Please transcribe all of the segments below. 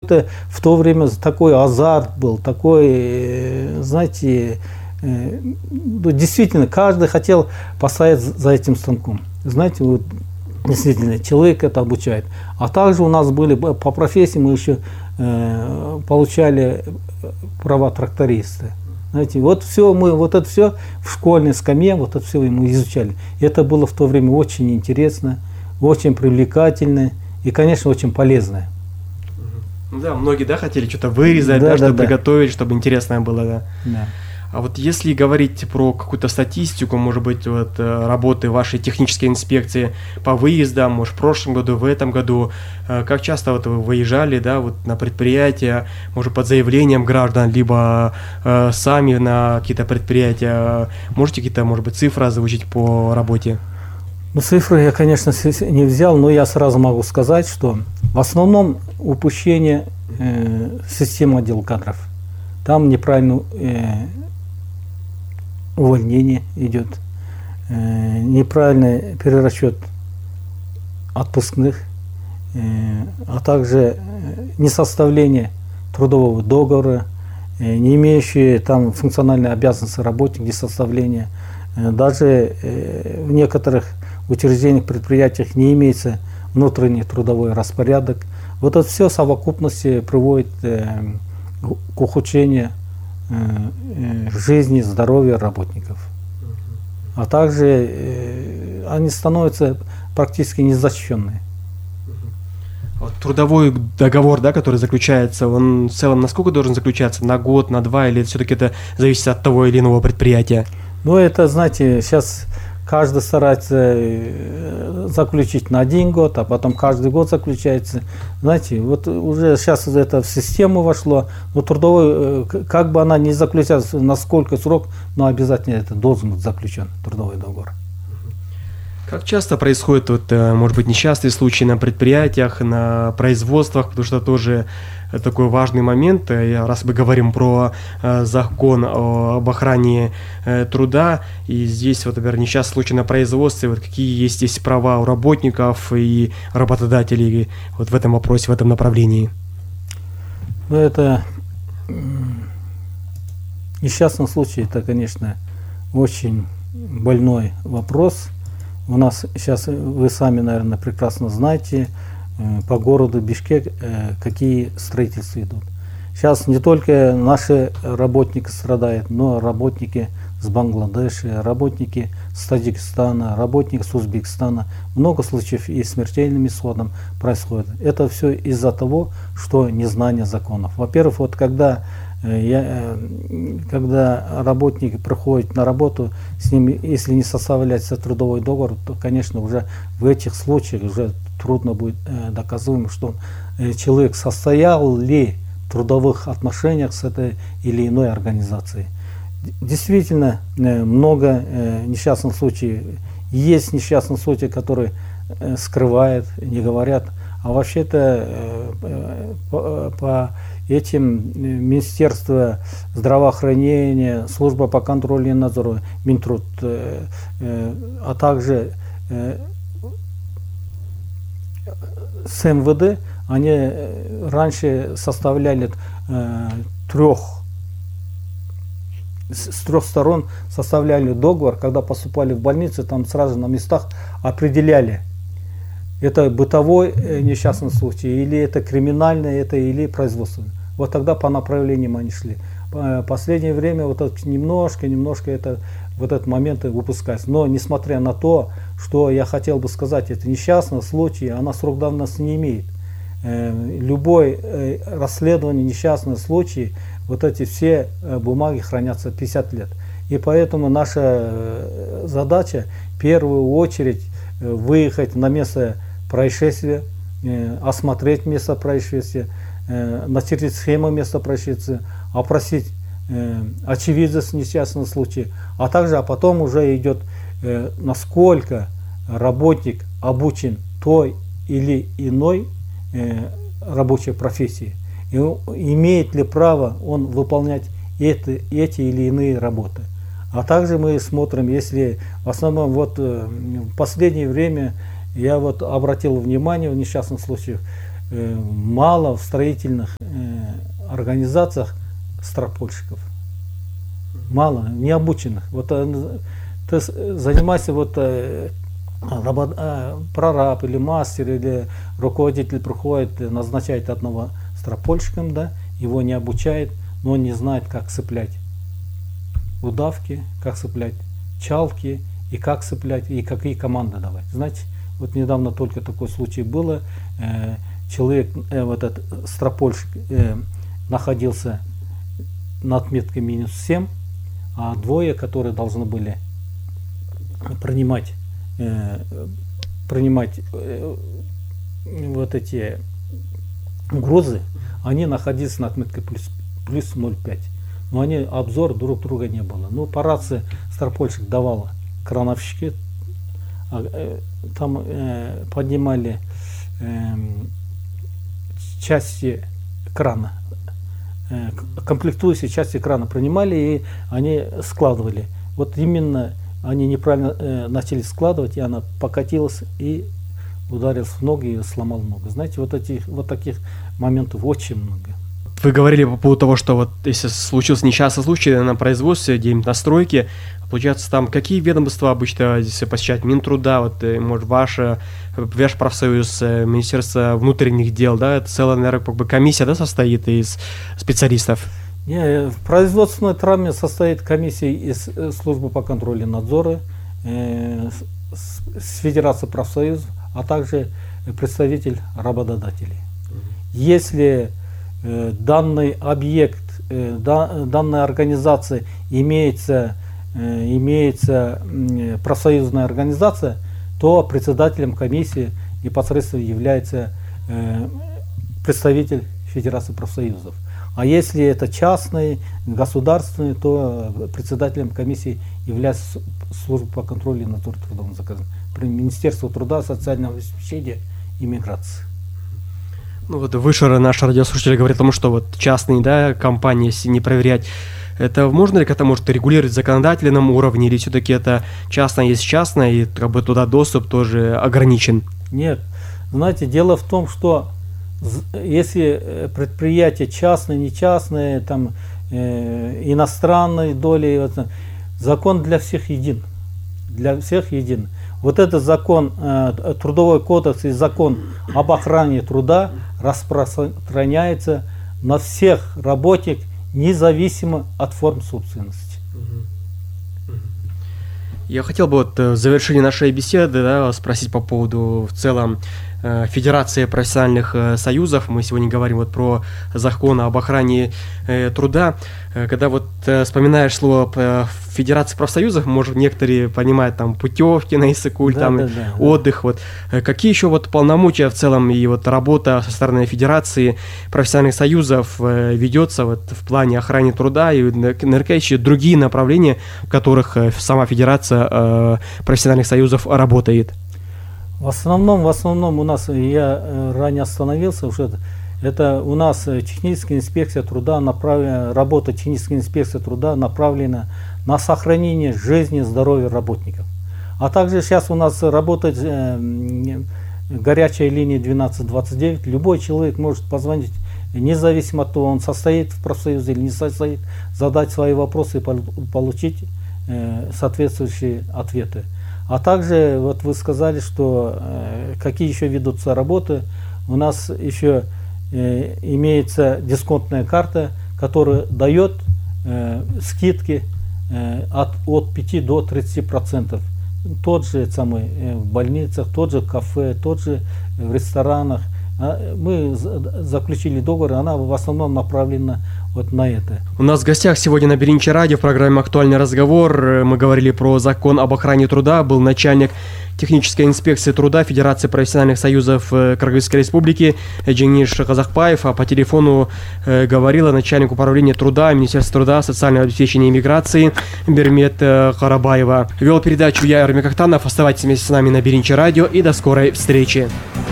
это в то время такой азарт был, такой, знаете, действительно, каждый хотел поставить за этим станком. Знаете, вот действительно, человек это обучает. А также у нас были, по профессии мы еще получали права тракториста. Знаете, вот все мы, вот это все в школьной скамье, вот это все мы изучали. И это было в то время очень интересно, очень привлекательно и, конечно, очень полезно. Ну да, многие, да, хотели что-то вырезать, да, чтобы приготовить, чтобы интересное было, да. Да. А вот если говорить про какую-то статистику, может быть, вот работы вашей технической инспекции по выездам, может, в прошлом году, в этом году, как часто вот вы выезжали, да, вот на предприятия, может, под заявлением граждан, либо сами на какие-то предприятия, можете какие-то, может быть, цифры озвучить по работе? Ну, цифры я, конечно, не взял, но я сразу могу сказать, что в основном упущение системы отдела кадров. Там неправильно увольнение идет, неправильный перерасчет отпускных, а также несоставление трудового договора, не имеющие там функциональной обязанности работник, несоставление. Даже в некоторых учреждениях, предприятиях не имеется внутренний трудовой распорядок. Вот это все в совокупности приводит к ухудшению жизни, здоровья работников. А также они становятся практически незащищенные. Вот трудовой договор, да, который заключается, он в целом насколько должен заключаться? На год, на 2, или все-таки это зависит от того или иного предприятия? Ну, это, знаете, сейчас каждый старается заключить на 1 год, а потом каждый год заключается. Знаете, вот уже сейчас это в систему вошло, но трудовой, как бы она ни заключалась, на сколько срок, но обязательно это должен быть заключен трудовой договор. Как часто происходят, вот, может быть, несчастные случаи на предприятиях, на производствах, потому что тоже такой важный момент, раз мы говорим про закон об охране труда, и здесь, вот, например, несчастный случай на производстве, вот какие есть здесь права у работников и работодателей вот в этом вопросе, в этом направлении? Ну, это несчастный случай, это, конечно, очень больной вопрос. У нас сейчас, вы сами, наверное, прекрасно знаете, по городу Бишкек какие строительства идут. Сейчас не только наши работники страдают, но работники с Бангладеша, работники с Таджикистана, работники с Узбекистана. Много случаев и смертельным исходом происходит. Это все из-за того, что незнание законов. Во-первых, вот когда работник приходит на работу, с ним, если не составляется трудовой договор, то, конечно, уже в этих случаях уже трудно будет доказуемо, что человек состоял ли в трудовых отношениях с этой или иной организацией. Действительно, много несчастных случаев. Есть несчастные случаи, которые скрывают, не говорят. А вообще-то по этим Министерство здравоохранения, Служба по контролю и надзору, Минтруд, а также с МВД, они раньше составляли с трех сторон составляли договор, когда поступали в больницы, там сразу на местах определяли, это бытовой несчастный случай, или это криминальный, это или производственный. Вот тогда по направлениям они шли. В последнее время вот это немножко это, вот этот момент выпускается. Но несмотря на то, что я хотел бы сказать, это несчастный случай, она срок давности не имеет. Любое расследование несчастного случая, вот эти все бумаги хранятся 50 лет. И поэтому наша задача в первую очередь выехать на место происшествия, осмотреть место происшествия, начертить схему места происшествия, опросить очевидцев несчастного случая, а также потом уже идет, насколько работник обучен той или иной рабочей профессии, и имеет ли право он выполнять эти или иные работы. А также мы смотрим, если в основном вот в последнее время я вот обратил внимание в несчастных случаях, мало в строительных организациях стропольщиков. Мало, необученных. Вот ты занимайся прораб или мастер, или руководитель приходит, назначает одного стропольщиком, да, его не обучает, но он не знает, как цеплять удавки, как цеплять чалки, и как цеплять, и какие команды давать. Знаете, вот недавно только такой случай было, человек, вот этот стропольщик находился на отметке -7, а двое, которые должны были принимать вот эти грузы, они находились на отметке плюс 0,5. Но они обзор друг друга не было. Ну, по рации стропольщик давал крановщики, там поднимали части крана, комплектующие части крана принимали, и они складывали. Вот именно они неправильно начали складывать, и она покатилась и ударилась в ноги и сломал ногу. Знаете, вот таких моментов очень много. Вы говорили по поводу того, что вот если случился несчастный случай на производстве, где-нибудь на стройке, получается, там какие ведомства обычно здесь посещают? Минтруда, вот, может, ваш профсоюз, Министерство внутренних дел, да, это целая, наверное, как бы комиссия, да, состоит из специалистов? Не, в производственной травме состоит комиссия из службы по контролю и надзору, с Федерации профсоюзов, а также представитель работодателей. Если данный объект, данная организация имеется профсоюзная организация, то председателем комиссии непосредственно является представитель Федерации профсоюзов. А если это частный, государственный, то председателем комиссии является служба по контролю и надзору трудовым заказом при Министерстве труда, социального обеспечения и миграции. Ну вот выше наш радиослушатель говорит о том, что вот частные, да, компании, если не проверять, это можно ли как-то может регулировать в законодательном уровне, или все-таки это частное есть частное, и как бы туда доступ тоже ограничен? Нет. Знаете, дело в том, что если предприятия частные, не частные, там, иностранные доли, закон для всех един. Для всех един. Вот этот закон, Трудовой кодекс и закон об охране труда распространяется на всех работников, независимо от форм собственности. Я хотел бы вот в завершении нашей беседы, да, спросить по поводу в целом Федерации профессиональных союзов. Мы сегодня говорим вот про закон об охране труда. Когда вот вспоминаешь слово Федерация профсоюзов, может, некоторые понимают там путевки на Иссык-Куль, отдых. Вот. Какие еще вот полномочия в целом и вот работа со стороны Федерации профессиональных союзов ведется вот в плане охраны труда и наверняка еще другие направления, в которых сама Федерация профессиональных союзов работает? В основном у нас, я ранее остановился, уже это у нас техническая инспекция труда, работа технической инспекции труда направлена на сохранение жизни и здоровья работников. А также сейчас у нас работает горячая линия 1229. Любой человек может позвонить, независимо от того, он состоит в профсоюзе или не состоит, задать свои вопросы и получить соответствующие ответы. А также, вот вы сказали, что какие еще ведутся работы. У нас еще имеется дисконтная карта, которая дает скидки от 5 до 30%. Тот же самый в больницах, тот же в кафе, тот же в ресторанах. Мы заключили договор, она в основном направлена вот на это. У нас в гостях сегодня на Беринче радио в программе «Актуальный разговор». Мы говорили про закон об охране труда. Был начальник технической инспекции труда Федерации профессиональных союзов Кыргызской республики Джениш Казахбаев. А по телефону говорила начальник управления труда Министерства труда, социального обеспечения и миграции Бермет Карабаева. Вел передачу я, Эрмик Ахтанов. Оставайтесь вместе с нами на Беринче радио и до скорой встречи.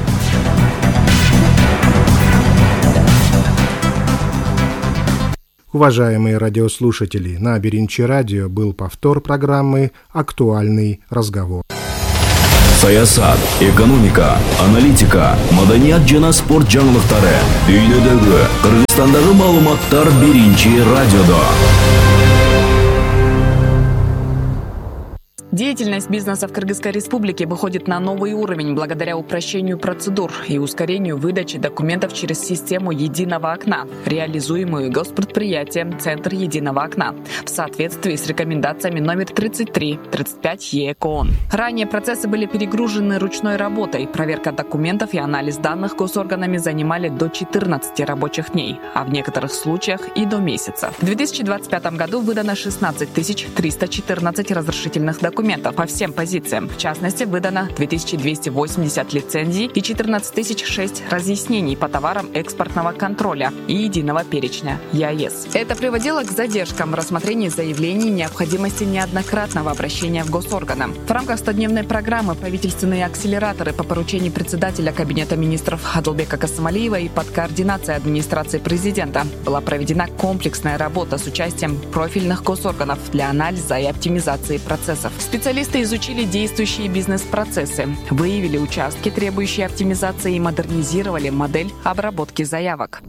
Уважаемые радиослушатели, на Беринче радио был повтор программы «Актуальный разговор». саясат, экономика, аналитика, маданият жана спорт жаңылыктары дүйнөдөгү, Кыргызстандагы маалыматтар биринчи радиодо. Деятельность бизнеса в Кыргызской республике выходит на новый уровень благодаря упрощению процедур и ускорению выдачи документов через систему единого окна, реализуемую госпредприятием «Центр единого окна» в соответствии с рекомендациями номер 33/35 ЕЭК ООН. Ранее процессы были перегружены ручной работой. Проверка документов и анализ данных госорганами занимали до 14 рабочих дней, а в некоторых случаях и до месяца. В 2025 году выдано 16 314 разрешительных документов по всем позициям. В частности, выдано 2280 лицензий и 14 006 разъяснений по товарам экспортного контроля и единого перечня ЕАЭС. Это приводило к задержкам в рассмотрении заявлений и необходимости неоднократного обращения в госорганы. В рамках 100-дневной программы правительственные акселераторы по поручению председателя Кабинета министров Адылбека Касымалиева и под координацией администрации президента была проведена комплексная работа с участием профильных госорганов для анализа и оптимизации процессов. Специалисты изучили действующие бизнес-процессы, выявили участки, требующие оптимизации, и модернизировали модель обработки заявок.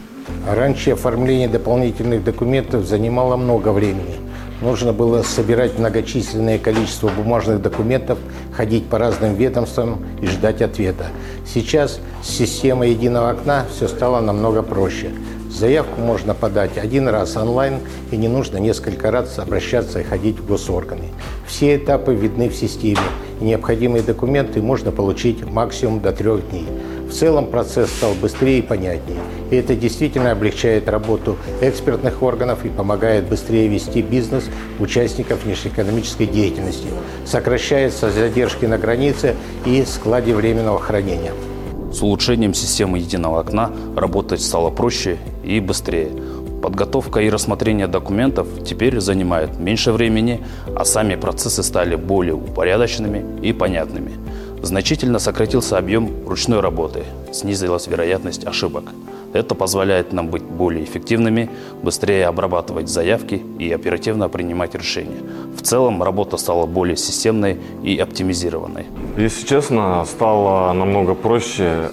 Раньше оформление дополнительных документов занимало много времени. Нужно было собирать многочисленное количество бумажных документов, ходить по разным ведомствам и ждать ответа. Сейчас с системой единого окна все стало намного проще. Заявку можно подать один раз онлайн, и не нужно несколько раз обращаться и ходить в госорганы. Все этапы видны в системе, и необходимые документы можно получить максимум до 3 дней. В целом процесс стал быстрее и понятнее. И это действительно облегчает работу экспертных органов и помогает быстрее вести бизнес участников внешнеэкономической деятельности. Сокращаются задержки на границе и складе временного хранения. С улучшением системы единого окна работать стало проще и быстрее. Подготовка и рассмотрение документов теперь занимает меньше времени, а сами процессы стали более упорядоченными и понятными. Значительно сократился объем ручной работы, снизилась вероятность ошибок. Это позволяет нам быть более эффективными, быстрее обрабатывать заявки и оперативно принимать решения. В целом работа стала более системной и оптимизированной. Если честно, стало намного проще.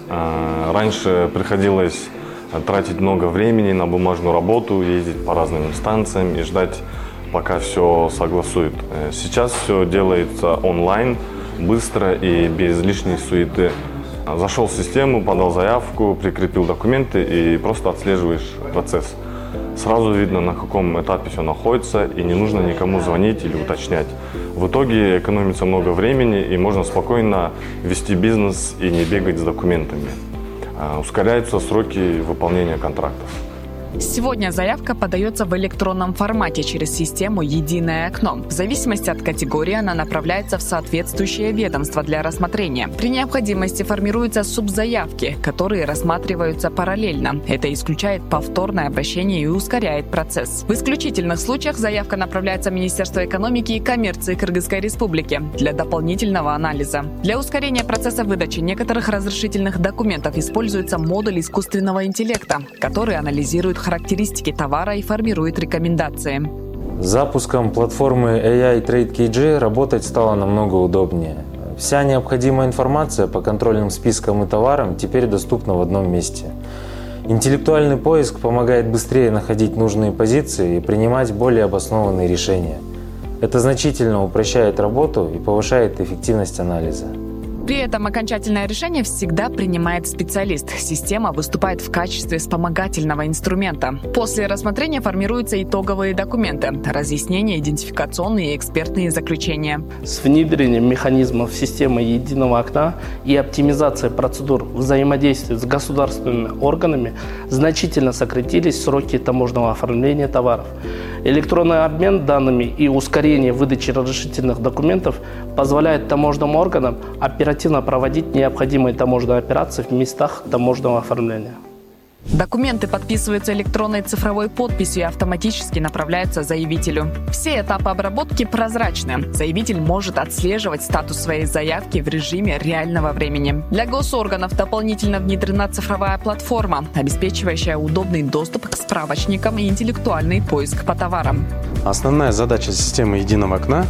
Раньше приходилось тратить много времени на бумажную работу, ездить по разным инстанциям и ждать, пока все согласуют. Сейчас все делается онлайн, быстро и без лишней суеты. Зашел в систему, подал заявку, прикрепил документы и просто отслеживаешь процесс. Сразу видно, на каком этапе все находится, и не нужно никому звонить или уточнять. В итоге экономится много времени, и можно спокойно вести бизнес и не бегать с документами. Ускоряются сроки выполнения контрактов. Сегодня заявка подается в электронном формате через систему «Единое окно». В зависимости от категории она направляется в соответствующее ведомство для рассмотрения. При необходимости формируются субзаявки, которые рассматриваются параллельно. Это исключает повторное обращение и ускоряет процесс. В исключительных случаях заявка направляется в Министерство экономики и коммерции Кыргызской республики для дополнительного анализа. Для ускорения процесса выдачи некоторых разрешительных документов используется модуль искусственного интеллекта, который анализирует характеристики товара и формирует рекомендации. С запуском платформы AI Trade KG работать стало намного удобнее. Вся необходимая информация по контрольным спискам и товарам теперь доступна в одном месте. Интеллектуальный поиск помогает быстрее находить нужные позиции и принимать более обоснованные решения. Это значительно упрощает работу и повышает эффективность анализа. При этом окончательное решение всегда принимает специалист. Система выступает в качестве вспомогательного инструмента. После рассмотрения формируются итоговые документы, разъяснения, идентификационные и экспертные заключения. С внедрением механизмов системы единого окна и оптимизацией процедур взаимодействия с государственными органами значительно сократились сроки таможенного оформления товаров. Электронный обмен данными и ускорение выдачи разрешительных документов позволяет таможенным органам оперативно проводить необходимые таможенные операции в местах таможенного оформления. Документы подписываются электронной цифровой подписью и автоматически направляются заявителю. Все этапы обработки прозрачны. Заявитель может отслеживать статус своей заявки в режиме реального времени. Для госорганов дополнительно внедрена цифровая платформа, обеспечивающая удобный доступ к справочникам и интеллектуальный поиск по товарам. Основная задача системы единого окна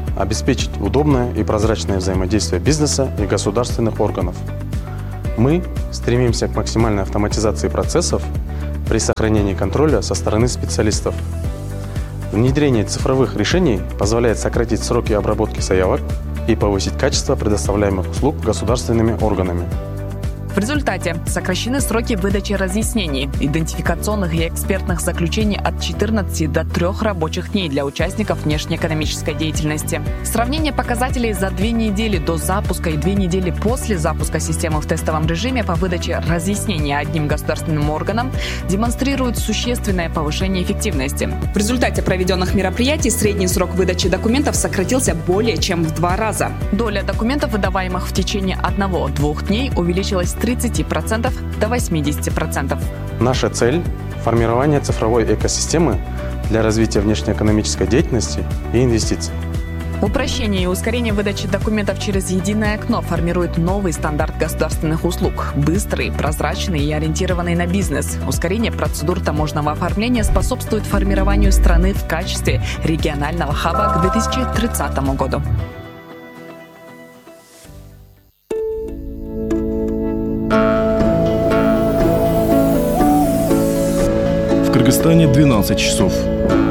обеспечить удобное и прозрачное взаимодействие бизнеса и государственных органов. Мы стремимся к максимальной автоматизации процессов при сохранении контроля со стороны специалистов. Внедрение цифровых решений позволяет сократить сроки обработки заявок и повысить качество предоставляемых услуг государственными органами. В результате сокращены сроки выдачи разъяснений, идентификационных и экспертных заключений от 14 до 3 рабочих дней для участников внешнеэкономической деятельности. Сравнение показателей за 2 недели до запуска и 2 недели после запуска системы в тестовом режиме по выдаче разъяснений одним государственным органам демонстрирует существенное повышение эффективности. В результате проведенных мероприятий средний срок выдачи документов сократился более чем в 2 раза. Доля документов, выдаваемых в течение 1-2 дней, увеличилась с 30% до 80%. Наша цель – формирование цифровой экосистемы для развития внешнеэкономической деятельности и инвестиций. Упрощение и ускорение выдачи документов через единое окно формирует новый стандарт государственных услуг. Быстрый, прозрачный и ориентированный на бизнес. Ускорение процедур таможенного оформления способствует формированию страны в качестве регионального хаба к 2030 году. В Кыргызстане 12 часов.